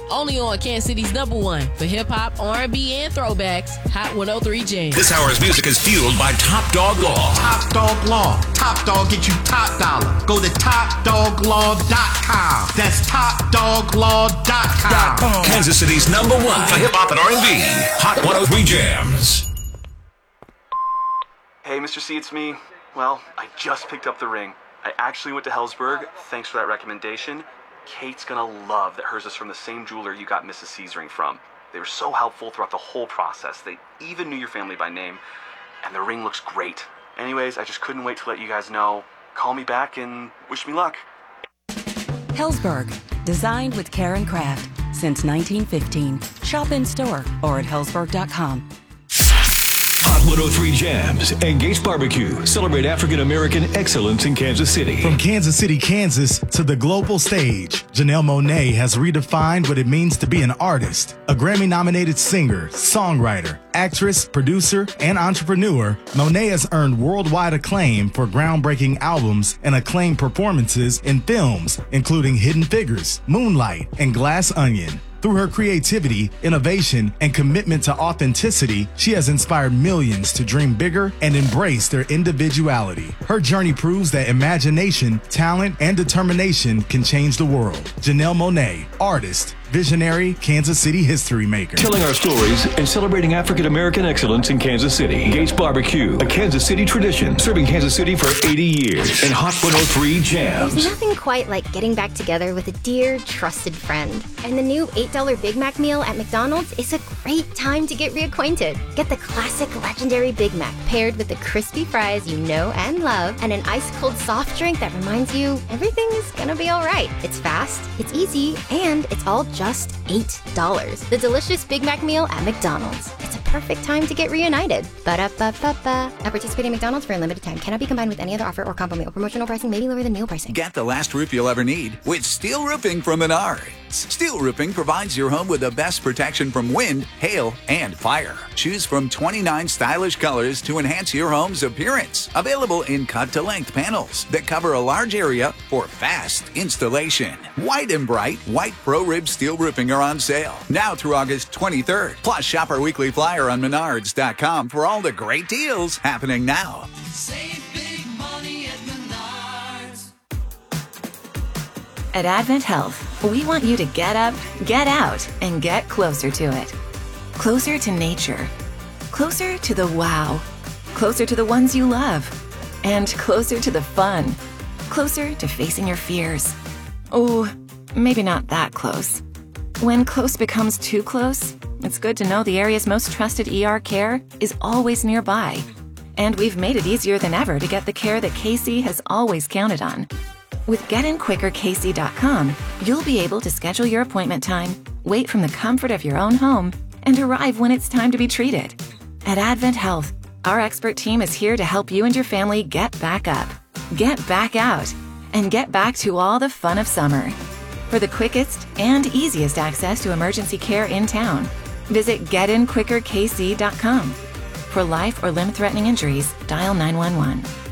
Only on Kansas City's #1 for hip-hop, R&B, and throwbacks, Hot 103 Jams. This hour's music is fueled by Top Dog Law. Top Dog Law. Top Dog get you top dollar. Go to TopDogLaw.com. That's TopDogLaw.com. Kansas City's #1 for hip-hop and R&B, Hot 103 Jams. Hey, Mr. C, it's me. Well, I just picked up the ring. I actually went to Helzberg. Thanks for that recommendation. Kate's gonna love that hers is from the same jeweler you got Mrs. C's ring from. They were so helpful throughout the whole process. They even knew your family by name. And the ring looks great. Anyways, I just couldn't wait to let you guys know. Call me back and wish me luck. Helzberg, designed with care and craft since 1915. Shop in store or at helzberg.com. Hot 103 Jams and Gates Barbecue celebrate African American excellence in Kansas City. From Kansas City, Kansas to the global stage, Janelle Monáe has redefined what it means to be an artist. A Grammy-nominated singer, songwriter, actress, producer, and entrepreneur, Monáe has earned worldwide acclaim for groundbreaking albums and acclaimed performances in films, including Hidden Figures, Moonlight, and Glass Onion. Through her creativity, innovation, and commitment to authenticity, she has inspired millions to dream bigger and embrace their individuality. Her journey proves that imagination, talent, and determination can change the world. Janelle Monáe, artist, visionary, Kansas City history maker. Telling our stories and celebrating African American excellence in Kansas City. Gates Barbecue, a Kansas City tradition, serving Kansas City for 80 years. And Hot 103 Jams. There's nothing quite like getting back together with a dear, trusted friend. And the new $8 Big Mac meal at McDonald's is a great time to get reacquainted. Get the classic legendary Big Mac paired with the crispy fries you know and love and an ice-cold soft drink that reminds you everything's gonna be all right. It's fast, it's easy, and it's all just $8. The delicious Big Mac meal at McDonald's. It's a perfect time to get reunited. Ba-da-ba-ba-ba. At participating McDonald's for a limited time. Cannot be combined with any other offer or combo meal. Promotional pricing may be lower than meal pricing. Get the last roof you'll ever need with steel roofing from Menards. Steel roofing provides your home with the best protection from wind, hail, and fire. Choose from 29 stylish colors to enhance your home's appearance. Available in cut-to-length panels that cover a large area for fast installation. White and bright, white Pro-Rib steel roofing are on sale now through August 23rd. Plus, shop our weekly flyer on Menards.com for all the great deals happening now. Save big money at Menards. At Advent Health, we want you to get up, get out, and get closer to it. Closer to nature. Closer to the wow. Closer to the ones you love. And closer to the fun. Closer to facing your fears. Oh, maybe not that close. When close becomes too close, it's good to know the area's most trusted ER care is always nearby. And we've made it easier than ever to get the care that KC has always counted on. With GetInQuickerKC.com, you'll be able to schedule your appointment time, wait from the comfort of your own home, and arrive when it's time to be treated. At Advent Health, our expert team is here to help you and your family get back up, get back out, and get back to all the fun of summer. For the quickest and easiest access to emergency care in town, visit GetInQuickerKC.com. For life or limb-threatening injuries, dial 911.